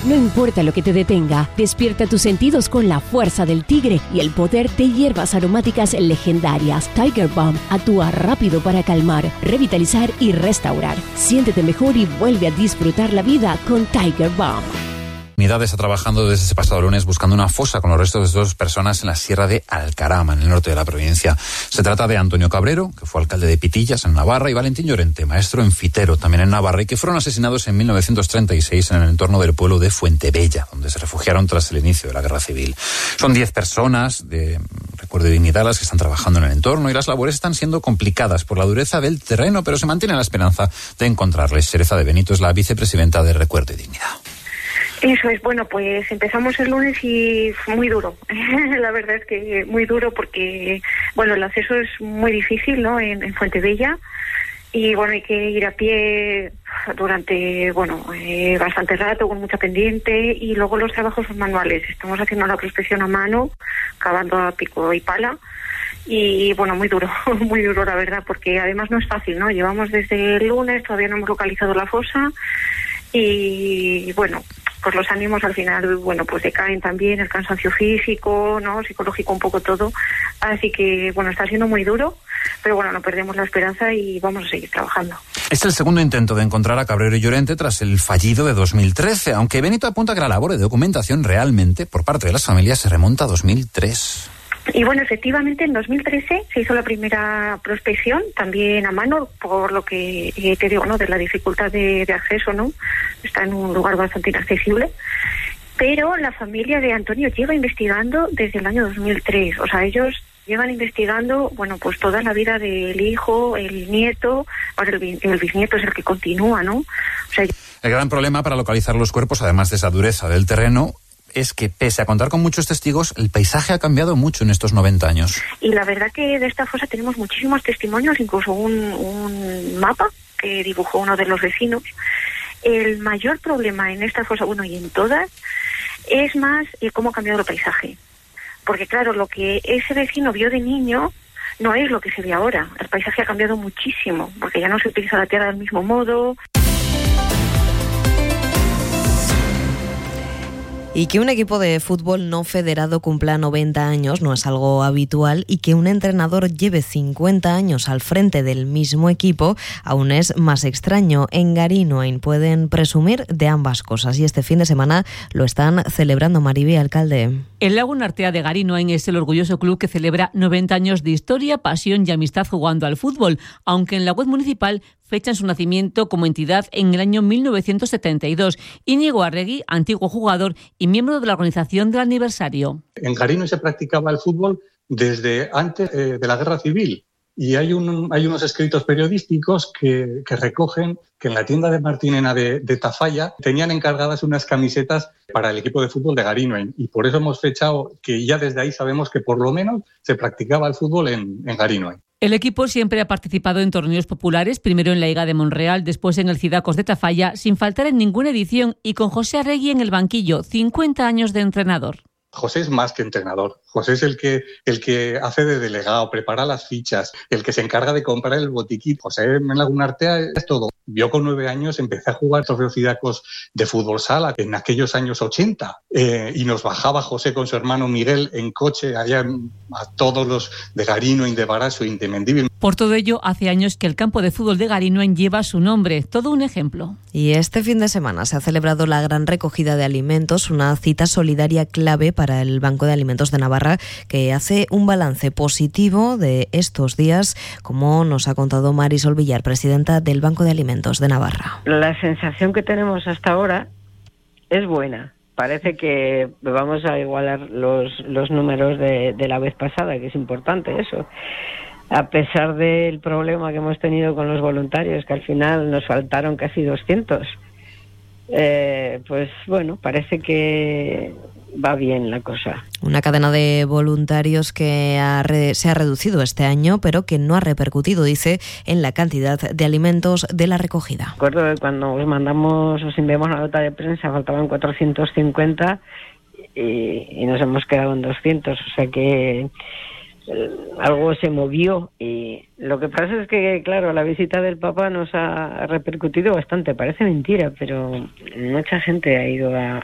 No importa lo que te detenga, despierta tus sentidos con la fuerza del tigre y el poder de hierbas aromáticas legendarias. Tiger Balm actúa rápido para calmar, revitalizar y restaurar. Siéntete mejor y vuelve a disfrutar la vida con Tiger Balm. Unidad está trabajando desde ese pasado lunes buscando una fosa con los restos de 2 personas en la sierra de Alcarama, en el norte de la provincia. Se trata de Antonio Cabrero, que fue alcalde de Pitillas, en Navarra, y Valentín Llorente, maestro en Fitero, también en Navarra, y que fueron asesinados en 1936 en el entorno del pueblo de Fuentebella, donde se refugiaron tras el inicio de la Guerra Civil. Son 10 personas de recuerdo y dignidad las que están trabajando en el entorno, y las labores están siendo complicadas por la dureza del terreno, pero se mantiene la esperanza de encontrarles. Teresa de Benito es la vicepresidenta de Recuerdo y Dignidad. Eso es, bueno, pues empezamos el lunes y fue muy duro. La verdad es que muy duro porque, bueno, el acceso es muy difícil, ¿no?, en Fuentebella. Y, bueno, hay que ir a pie durante, bastante rato, con mucha pendiente. Y luego los trabajos son manuales. Estamos haciendo la prospección a mano, cavando a pico y pala. Y, bueno, muy duro la verdad, porque además no es fácil, ¿no? Llevamos desde el lunes, todavía no hemos localizado la fosa. Y, bueno, pues los ánimos al final, bueno, pues decaen también, el cansancio físico, ¿no?, psicológico, un poco todo. Así que, bueno, está siendo muy duro, pero bueno, no perdemos la esperanza y vamos a seguir trabajando. Es el segundo intento de encontrar a Cabrero y Llorente tras el fallido de 2013, aunque Benito apunta que la labor de documentación realmente, por parte de las familias, se remonta a 2003. Y bueno, efectivamente en 2013 se hizo la primera prospección, también a mano, por lo que te digo, ¿no?, de la dificultad de acceso, ¿no? Está en un lugar bastante inaccesible. Pero la familia de Antonio lleva investigando desde el año 2003. O sea, ellos llevan investigando, bueno, pues toda la vida del hijo, el nieto, ahora el bisnieto es el que continúa, ¿no? O sea, el gran problema para localizar los cuerpos, además de esa dureza del terreno, es que pese a contar con muchos testigos, el paisaje ha cambiado mucho en estos 90 años. Y la verdad que de esta fosa tenemos muchísimos testimonios, incluso un mapa que dibujó uno de los vecinos. El mayor problema en esta fosa, bueno, y en todas, es más cómo ha cambiado el paisaje. Porque claro, lo que ese vecino vio de niño no es lo que se ve ahora. El paisaje ha cambiado muchísimo, porque ya no se utiliza la tierra del mismo modo. Y que un equipo de fútbol no federado cumpla 90 años no es algo habitual, y que un entrenador lleve 50 años al frente del mismo equipo aún es más extraño. En Garinoain pueden presumir de ambas cosas, y este fin de semana lo están celebrando. Mariby, alcalde. El Lagun Artea de Garinoain es el orgulloso club que celebra 90 años de historia, pasión y amistad jugando al fútbol, aunque en la web municipal fechan su nacimiento como entidad en el año 1972. Íñigo Arregui, antiguo jugador y miembro de la organización del aniversario. En Garinoain se practicaba el fútbol desde antes de la Guerra Civil, y hay unos escritos periodísticos que recogen que en la tienda de Martinena de Tafalla tenían encargadas unas camisetas para el equipo de fútbol de Garinoain, y por eso hemos fechado que ya desde ahí sabemos que por lo menos se practicaba el fútbol en Garinoain. El equipo siempre ha participado en torneos populares, primero en la Liga de Monreal, después en el Cidacos de Tafalla, sin faltar en ninguna edición, y con José Arregui en el banquillo, 50 años de entrenador. José es más que entrenador. José es el que hace de delegado, prepara las fichas, el que se encarga de comprar el botiquín. José en Lagun Artea es todo. Yo con 9 años empecé a jugar trofeos cidacos de fútbol sala en aquellos años 80, y nos bajaba José con su hermano Miguel en coche allá a todos los de Garinoain, de Baraso y de Mendívil. Por todo ello, hace años que el campo de fútbol de Garinoain lleva su nombre, todo un ejemplo. Y este fin de semana se ha celebrado la gran recogida de alimentos, una cita solidaria clave para el Banco de Alimentos de Navarra, que hace un balance positivo de estos días, como nos ha contado Marisol Villar, presidenta del Banco de Alimentos de Navarra. La sensación que tenemos hasta ahora es buena. Parece que vamos a igualar los números de la vez pasada, que es importante eso. A pesar del problema que hemos tenido con los voluntarios, que al final nos faltaron casi 200, pues bueno, parece que va bien la cosa. Una cadena de voluntarios que se ha reducido este año, pero que no ha repercutido, dice, en la cantidad de alimentos de la recogida. Recuerdo que cuando os enviamos la nota de prensa faltaban 450 y nos hemos quedado en 200, o sea que algo se movió. Y lo que pasa es que, claro, la visita del Papa nos ha repercutido bastante. Parece mentira, pero mucha gente ha ido a